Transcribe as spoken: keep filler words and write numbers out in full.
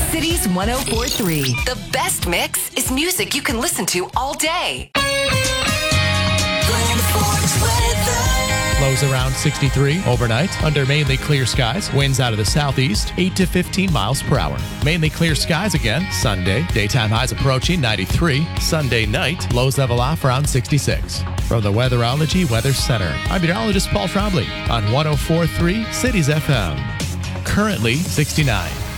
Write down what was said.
Cities one oh four point three. The best mix is music you can listen to all day. Lows around sixty-three overnight under mainly clear skies. Winds out of the southeast, eight to fifteen miles per hour. Mainly clear skies again Sunday. Daytime highs approaching ninety-three. Sunday night, lows level off around sixty-six. From the Weatherology Weather Center, I'm meteorologist Paul Trombley on one oh four point three Cities F M. Currently sixty-nine.